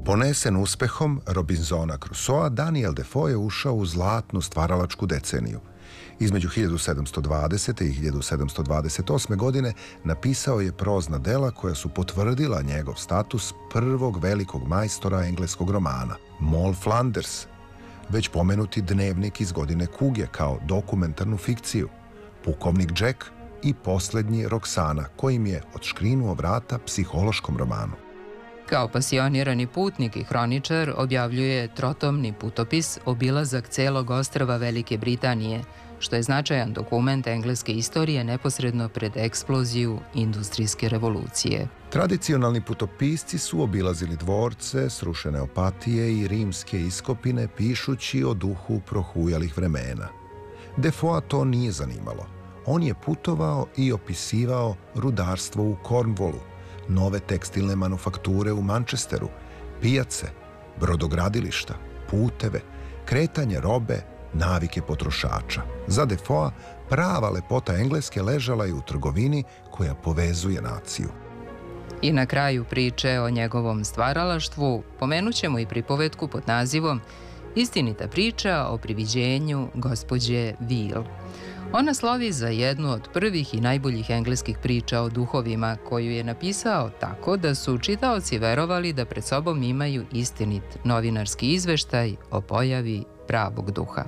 Ponesen uspehom Robinsona Crusoea, Daniel Defoe je ušao u zlatnu stvaralačku deceniju. Između 1720. i 1728. godine napisao je prozna dela koja su potvrdila njegov status prvog velikog majstora engleskog romana, Moll Flanders, već pomenuti Dnevnik iz godine kuge kao dokumentarnu fikciju, Pukovnik Jack i Poslednji Roksana, kojim je odškrinuo vrata psihološkom romanu. Kao pasionirani putnik i hroničar objavljuje trotomni putopis Obilazak celog ostrva Velike Britanije, što je značajan dokument engleske istorije neposredno pred eksploziju industrijske revolucije. Tradicionalni putopisci su obilazili dvorce, srušene opatije i rimske iskopine pišući o duhu prohujalih vremena. Defoea to nije zanimalo. On je putovao i opisivao rudarstvo u Cornwallu, nove tekstilne manufakture u Manchesteru, pijace, brodogradilišta, puteve, kretanje robe, navike potrošača. Za Defoea prava lepota Engleske ležala je u trgovini koja povezuje naciju. I na kraju priče o njegovom stvaralaštvu pomenućemo i pripovetku pod nazivom Istinita priča o priviđenju gospođe Veal. Ona slovi za jednu od prvih i najboljih engleskih priča o duhovima, koju je napisao tako da su čitaoci verovali da pred sobom imaju istinit novinarski izveštaj o pojavi pravog duha.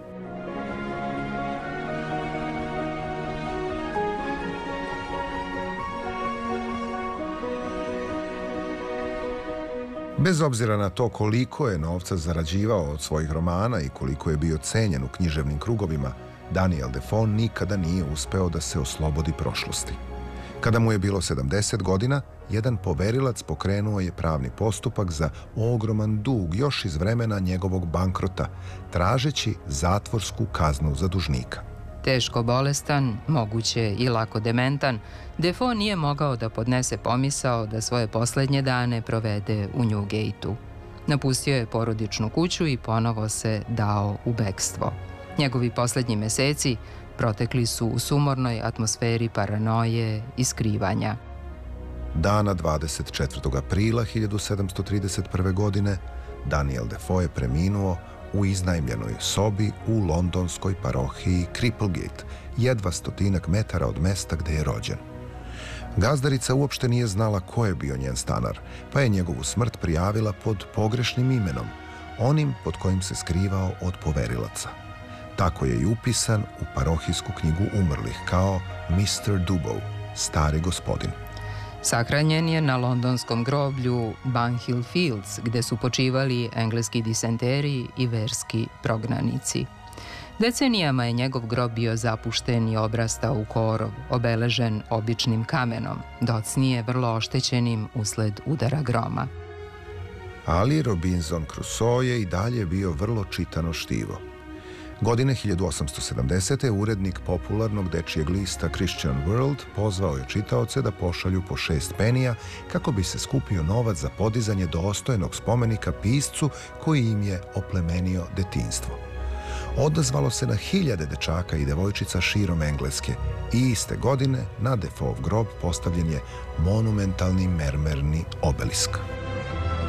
Bez obzira na to koliko je novca zarađivao od svojih romana i koliko je bio cenjen u književnim krugovima, Daniel Defoe nikada nije uspeo da se oslobodi prošlosti. Kada mu je bilo 70 godina, jedan poverilac pokrenuo je pravni postupak za ogroman dug još iz vremena njegovog bankrota, tražeći zatvorsku kaznu za dužnika. Teško bolestan, moguće i lako dementan, Defoe nije mogao da podnese pomisao da svoje poslednje dane provede u Newgateu. Napustio je porodičnu kuću i ponovo se dao u bekstvo. Njegovi poslednji meseci protekli su u sumornoj atmosferi paranoje i skrivanja. Dana 24. aprila 1731. godine Daniel Defoe je preminuo u iznajmljenoj sobi u londonskoj parohiji Cripplegate, jedva 100 metara od mesta gde je rođen. Gazdarica uopšte nije znala ko je bio njen stanar, pa je njegovu smrt prijavila pod pogrešnim imenom, onim pod kojim se skrivao od poverilaca. Tako je i upisan u parohijsku knjigu umrlih kao Mr. Dubow, stari gospodin. Sahranjen je na londonskom groblju Bunhill Fields, gde su počivali engleski disenteri i verski prognanici. Decenijama je njegov grob bio zapušten i obrastao u korov, obeležen običnim kamenom, docnije vrlo oštećenim usled udara groma. Ali Robinson Crusoe je i dalje bio vrlo čitano štivo. Godine 1870. urednik popularnog dečijeg lista Christian World pozvao je čitaoce da pošalju po 6 penija kako bi se skupio novac za podizanje dostojnog spomenika piscu koji im je oplemenio detinjstvo. Odazvalo se na hiljade dečaka i devojčica širom Engleske i iste godine na Defoeov grob postavljen je monumentalni mermerni obelisk.